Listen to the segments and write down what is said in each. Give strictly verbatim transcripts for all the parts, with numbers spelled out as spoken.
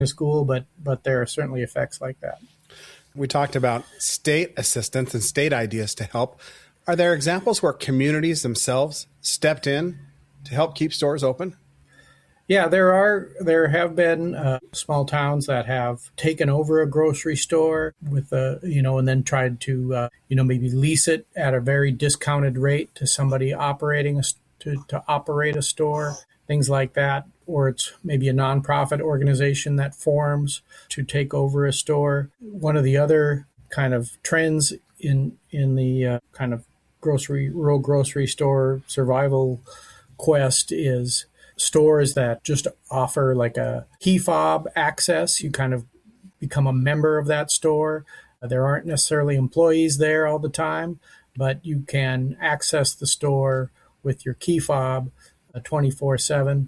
to school, but but there are certainly effects like that. We talked about state assistance and state ideas to help. Are there examples where communities themselves stepped in to help keep stores open? Yeah, there are. There have been uh, small towns that have taken over a grocery store with a, you know, and then tried to, uh, you know, maybe lease it at a very discounted rate to somebody operating a, to to operate a store, things like that. Or it's maybe a nonprofit organization that forms to take over a store. One of the other kind of trends in in the uh, kind of grocery rural grocery store survival quest is stores that just offer like a key fob access. You kind of become a member of that store. There aren't necessarily employees there all the time, but you can access the store with your key fob uh, twenty-four seven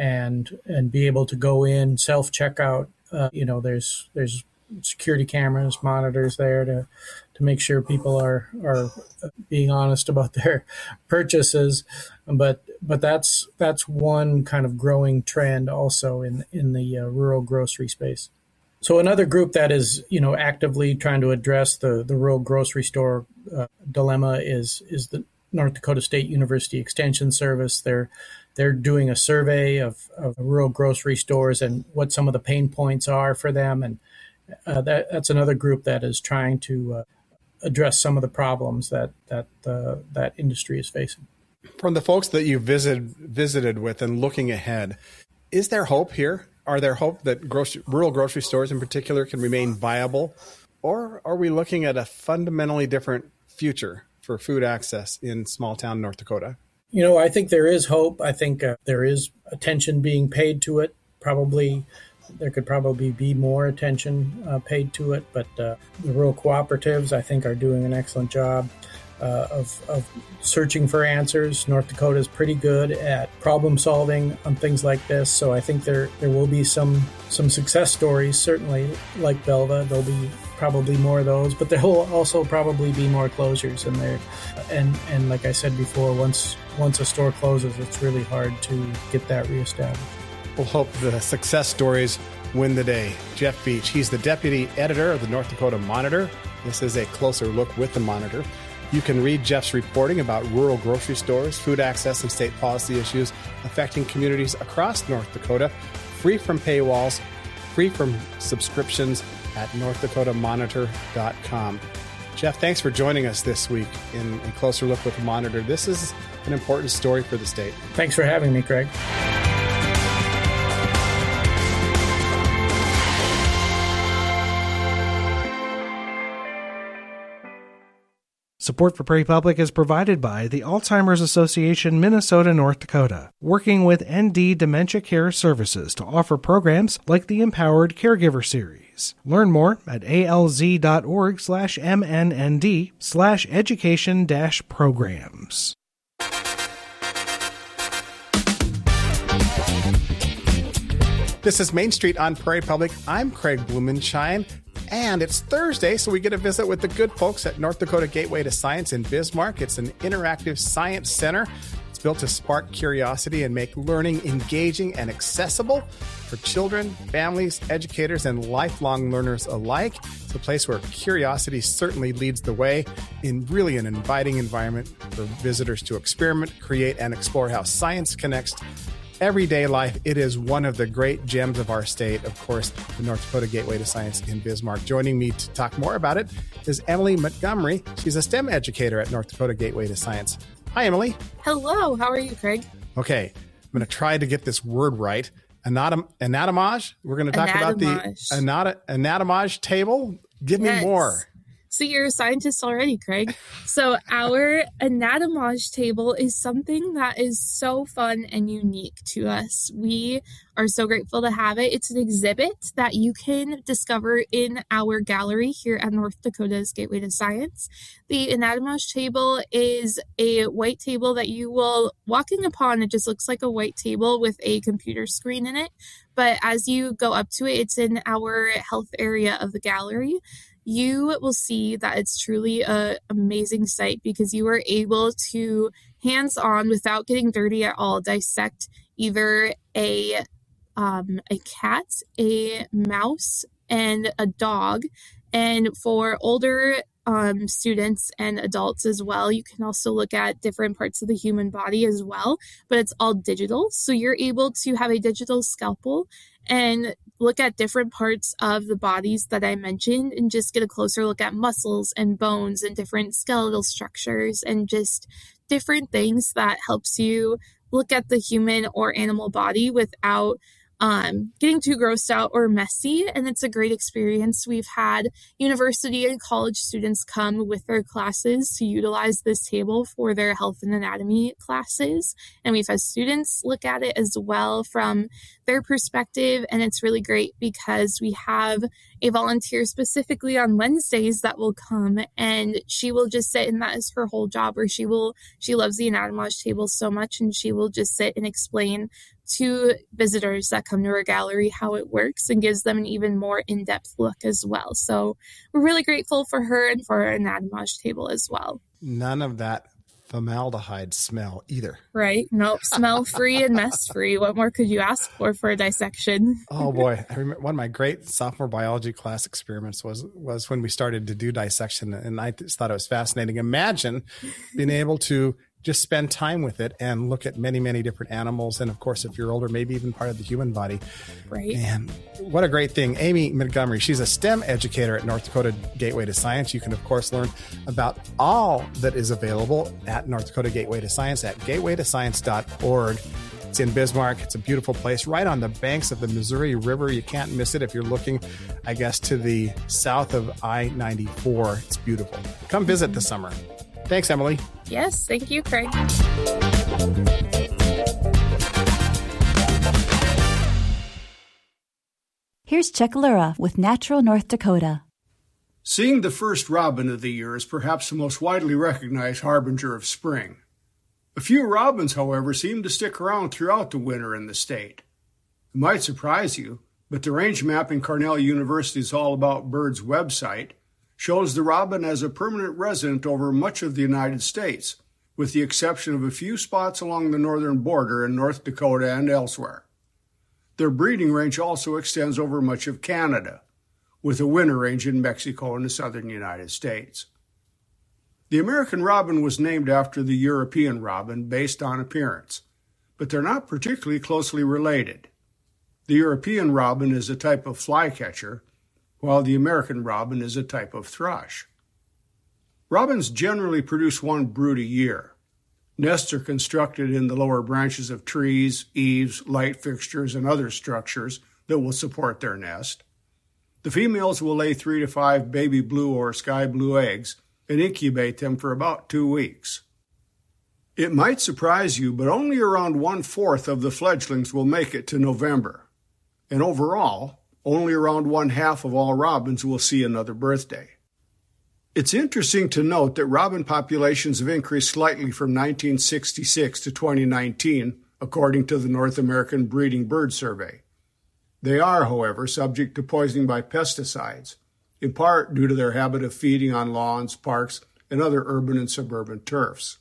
and and be able to go in, self-checkout. Uh, you know, there's there's security cameras, monitors there to to make sure people are are being honest about their purchases. But but that's that's one kind of growing trend also in in the uh, rural grocery space. So another group that is, you know, actively trying to address the the rural grocery store uh, dilemma is is the North Dakota State University Extension Service. They're they're doing a survey of, of rural grocery stores and what some of the pain points are for them, and uh, that that's another group that is trying to uh, address some of the problems that that uh, that industry is facing. From the folks that you visited visited with and looking ahead, is there hope here? Are there hope that grocery, rural grocery stores in particular can remain viable? Or are we looking at a fundamentally different future for food access in small town North Dakota? You know, I think there is hope. I think uh, there is attention being paid to it. Probably there could probably be more attention uh, paid to it. But uh, the rural cooperatives, I think, are doing an excellent job Uh, of, of searching for answers. North Dakota is pretty good at problem solving on things like this, so I think there there will be some some success stories, certainly like Belva. There'll be probably more of those, but there will also probably be more closures in there. And and like I said before, once once a store closes, it's really hard to get that reestablished. We'll hope the success stories win the day. Jeff Beach, he's the deputy editor of the North Dakota Monitor. This is a closer look with the Monitor. You can read Jeff's reporting about rural grocery stores, food access, and state policy issues affecting communities across North Dakota, free from paywalls, free from subscriptions at north dakota monitor dot com. Jeff, thanks for joining us this week in a closer look with the Monitor. This is an important story for the state. Thanks for having me, Craig. Support for Prairie Public is provided by the Alzheimer's Association Minnesota North Dakota, working with N D Dementia Care Services to offer programs like the Empowered Caregiver Series. Learn more at alz.org slash mnnd slash education dash programs. This is Main Street on Prairie Public. I'm Craig Blumenshine. And it's Thursday, so we get a visit with the good folks at North Dakota Gateway to Science in Bismarck. It's an interactive science center. It's built to spark curiosity and make learning engaging and accessible for children, families, educators, and lifelong learners alike. It's a place where curiosity certainly leads the way in really an inviting environment for visitors to experiment, create, and explore how science connects everyday life. It is one of the great gems of our state, of course, the North Dakota Gateway to Science in Bismarck. Joining me to talk more about it is Emily Montgomery. She's a STEM educator at North Dakota Gateway to Science. Hi, Emily. Hello. How are you, Craig? Okay. I'm going to try to get this word right. Anatom- anatomage. We're going to talk anatomage. about the anat- anatomage table. Give yes. me more. So you're a scientist already, Craig. So our anatomage table is something that is so fun and unique to us. We are so grateful to have it. It's an exhibit that you can discover in our gallery here at North Dakota's Gateway to Science. The anatomage table is a white table that you will, walking upon, it just looks like a white table with a computer screen in it. But as you go up to it, it's in our health area of the gallery. You will see that it's truly an amazing site because you are able to hands-on, without getting dirty at all, dissect either a um, a cat, a mouse, and a dog. And for older um, students and adults as well, you can also look at different parts of the human body as well, but it's all digital. So you're able to have a digital scalpel and look at different parts of the bodies that I mentioned and just get a closer look at muscles and bones and different skeletal structures and just different things that helps you look at the human or animal body without um, getting too grossed out or messy. And it's a great experience. We've had university and college students come with their classes to utilize this table for their health and anatomy classes. And we've had students look at it as well from their perspective. And it's really great because we have a volunteer specifically on Wednesdays that will come, and she will just sit, and that is her whole job, or she will, she loves the Anatomage table so much, and she will just sit and explain to visitors that come to our gallery how it works and gives them an even more in-depth look as well. So we're really grateful for her and for our Anatomage table as well. None of that formaldehyde smell either. Right? Nope. Smell free and mess free. What more could you ask for for a dissection? Oh boy. I remember one of my great sophomore biology class experiments was, was when we started to do dissection, and I just thought it was fascinating. Imagine being able to just spend time with it and look at many, many different animals. And of course, if you're older, maybe even part of the human body. Right. And what a great thing. Amy Montgomery, she's a STEM educator at North Dakota Gateway to Science. You can, of course, learn about all that is available at North Dakota Gateway to Science at gateway to science dot org. It's in Bismarck. It's a beautiful place right on the banks of the Missouri River. You can't miss it if you're looking, I guess, to the south of I ninety-four. It's beautiful. Come visit this summer. Thanks, Emily. Yes, thank you, Craig. Here's Chuck Lura with Natural North Dakota. Seeing the first robin of the year is perhaps the most widely recognized harbinger of spring. A few robins, however, seem to stick around throughout the winter in the state. It might surprise you, but the range mapping Cornell University's All About Birds website shows the robin as a permanent resident over much of the United States, with the exception of a few spots along the northern border in North Dakota and elsewhere. Their breeding range also extends over much of Canada, with a winter range in Mexico and the southern United States. The American robin was named after the European robin based on appearance, but they're not particularly closely related. The European robin is a type of flycatcher, while the American robin is a type of thrush. Robins generally produce one brood a year. Nests are constructed in the lower branches of trees, eaves, light fixtures, and other structures that will support their nest. The females will lay three to five baby blue or sky blue eggs and incubate them for about two weeks. It might surprise you, but only around one-fourth of the fledglings will make it to November. And overall, only around one-half of all robins will see another birthday. It's interesting to note that robin populations have increased slightly from nineteen sixty-six to twenty nineteen, according to the North American Breeding Bird Survey. They are, however, subject to poisoning by pesticides, in part due to their habit of feeding on lawns, parks, and other urban and suburban turfs.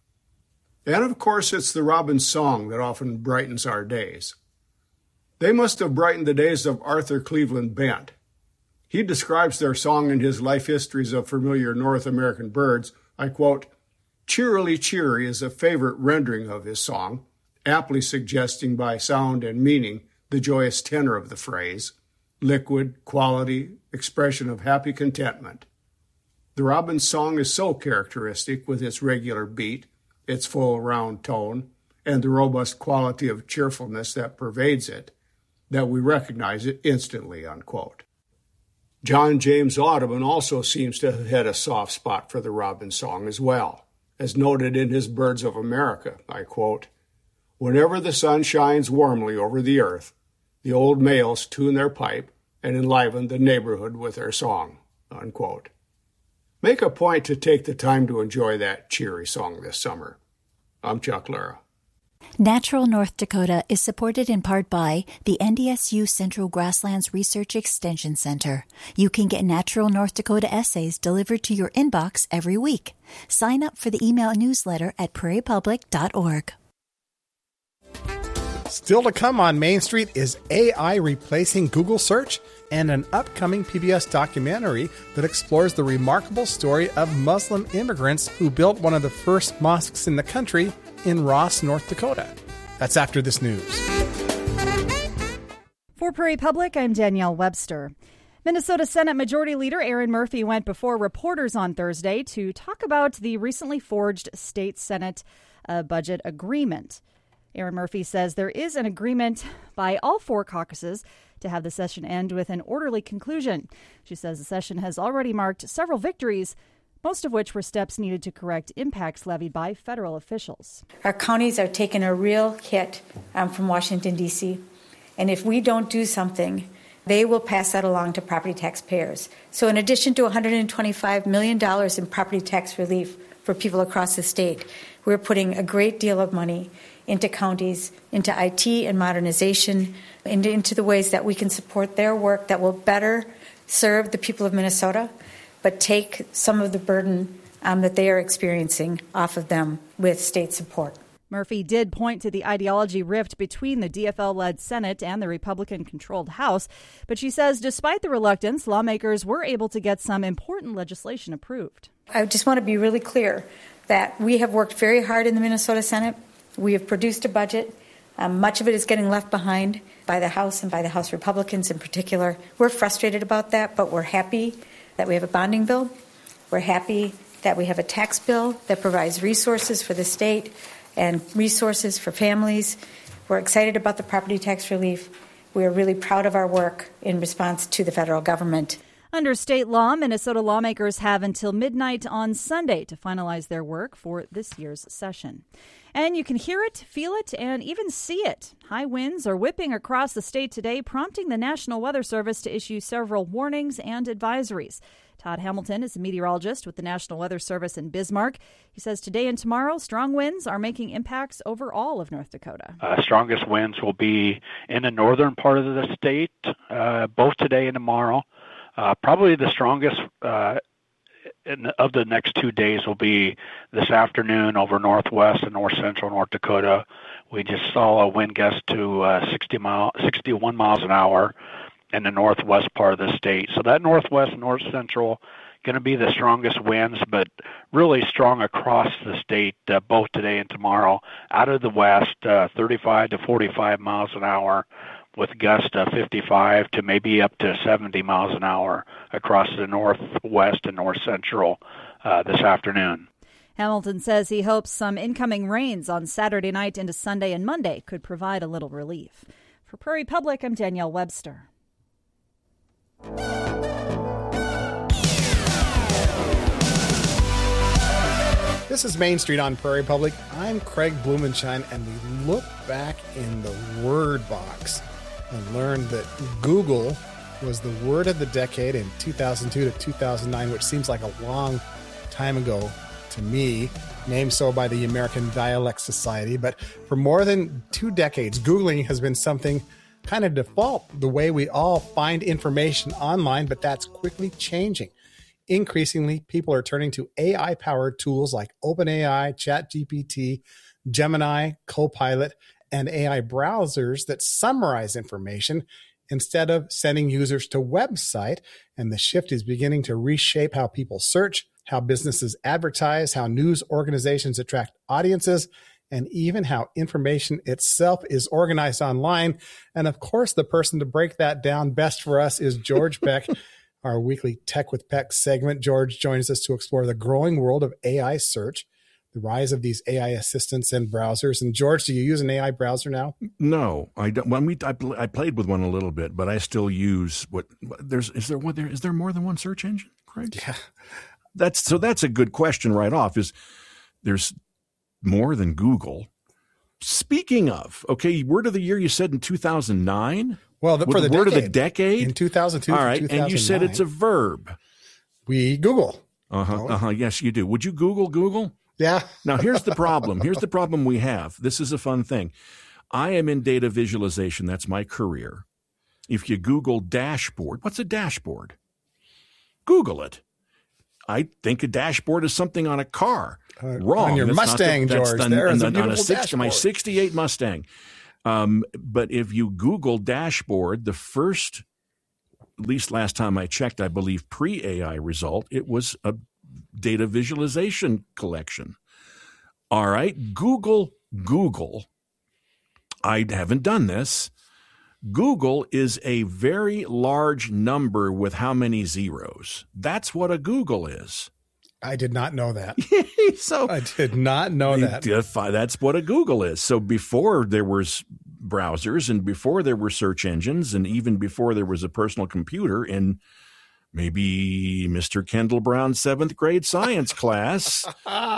And of course, it's the robin's song that often brightens our days. They must have brightened the days of Arthur Cleveland Bent. He describes their song in his Life Histories of Familiar North American Birds. I quote, "Cheerily cheery" is a favorite rendering of his song, aptly suggesting by sound and meaning the joyous tenor of the phrase, liquid, quality, expression of happy contentment. The robin's song is so characteristic with its regular beat, its full round tone, and the robust quality of cheerfulness that pervades it, that we recognize it instantly, unquote. John James Audubon also seems to have had a soft spot for the robin song as well, as noted in his Birds of America. I quote, "Whenever the sun shines warmly over the earth, the old males tune their pipe and enliven the neighborhood with their song," unquote. Make a point to take the time to enjoy that cheery song this summer. I'm Chuck Lura. Natural North Dakota is supported in part by the N D S U Central Grasslands Research Extension Center. You can get Natural North Dakota essays delivered to your inbox every week. Sign up for the email newsletter at prairie public dot org. Still to come on Main Street is A I replacing Google search and an upcoming P B S documentary that explores the remarkable story of Muslim immigrants who built one of the first mosques in the country in Ross, North Dakota. That's after this news. For Prairie Public, I'm Danielle Webster. Minnesota Senate Majority Leader Erin Murphy went before reporters on Thursday to talk about the recently forged state Senate uh, budget agreement. Erin Murphy says there is an agreement by all four caucuses to have the session end with an orderly conclusion. She says the session has already marked several victories, most of which were steps needed to correct impacts levied by federal officials. Our counties are taking a real hit um, from Washington, D C, and if we don't do something, they will pass that along to property taxpayers. So in addition to one hundred twenty-five million dollars in property tax relief for people across the state, we're putting a great deal of money into counties, into I T and modernization, and into the ways that we can support their work that will better serve the people of Minnesota, but take some of the burden um, that they are experiencing off of them with state support. Murphy did point to the ideology rift between the D F L-led Senate and the Republican-controlled House, but she says despite the reluctance, lawmakers were able to get some important legislation approved. I just want to be really clear that we have worked very hard in the Minnesota Senate. We have produced a budget. Um, much of it is getting left behind by the House and by the House Republicans in particular. We're frustrated about that, but we're happy that we have a bonding bill. We're happy that we have a tax bill that provides resources for the state and resources for families. We're excited about the property tax relief. We are really proud of our work in response to the federal government. Under state law, Minnesota lawmakers have until midnight on Sunday to finalize their work for this year's session. And you can hear it, feel it, and even see it. High winds are whipping across the state today, prompting the National Weather Service to issue several warnings and advisories. Todd Hamilton is a meteorologist with the National Weather Service in Bismarck. He says today and tomorrow, strong winds are making impacts over all of North Dakota. Uh, strongest winds will be in the northern part of the state, uh, both today and tomorrow. Uh, probably the strongest uh, in, of the next two days will be this afternoon over northwest and north central North Dakota. We just saw a wind gust to uh, sixty mile, sixty-one miles an hour in the northwest part of the state. So that northwest and north central going to be the strongest winds, but really strong across the state, uh, both today and tomorrow. Out of the west, uh, thirty-five to forty-five miles an hour, with gusts of fifty-five to maybe up to seventy miles an hour across the northwest and north central uh, this afternoon. Hamilton says he hopes some incoming rains on Saturday night into Sunday and Monday could provide a little relief. For Prairie Public, I'm Danielle Webster. This is Main Street on Prairie Public. I'm Craig Blumenshine, and we look back in the word box and learned that Google was the word of the decade in two thousand two to two thousand nine, which seems like a long time ago to me, named so by the American Dialect Society. But for more than two decades, Googling has been something kind of default, the way we all find information online, but that's quickly changing. Increasingly, people are turning to A I-powered tools like OpenAI, ChatGPT, Gemini, Copilot, and A I browsers that summarize information instead of sending users to website. And the shift is beginning to reshape how people search, how businesses advertise, how news organizations attract audiences, and even how information itself is organized online. And of course, the person to break that down best for us is George Peck, our weekly Tech with Peck segment. George joins us to explore the growing world of A I search, the rise of these A I assistants and browsers. And George, do you use an A I browser now? No, I don't. Well, we, I, I played with one a little bit, but I still use what there's. Is there what there is there more than one search engine, Craig? Yeah, that's so. That's a good question right off. Is there's more than Google? Speaking of, okay, word of the year you said in two thousand nine. Well, the, for the word decade, of the decade in two thousand two. All right, and you said it's a verb. We Google. Uh huh. Oh. Uh huh. Yes, you do. Would you Google Google? Yeah. Now, here's the problem. Here's the problem we have. This is a fun thing. I am in data visualization. That's my career. If you Google dashboard, what's a dashboard? Google it. I think a dashboard is something on a car. Uh, Wrong. On your that's Mustang, the, George. The, there is the, a beautiful on a six, dashboard. My sixty-eight Mustang. Um, but if you Google dashboard, the first, at least last time I checked, I believe pre-A I result, it was a data visualization collection. All right, Google, Google. I haven't done this. Google is a very large number with how many zeros? That's what a Google is. I did not know that. so I did not know that. That's what a Google is. So before there was browsers and before there were search engines and even before there was a personal computer in maybe Mister Kendall Brown's seventh grade science class,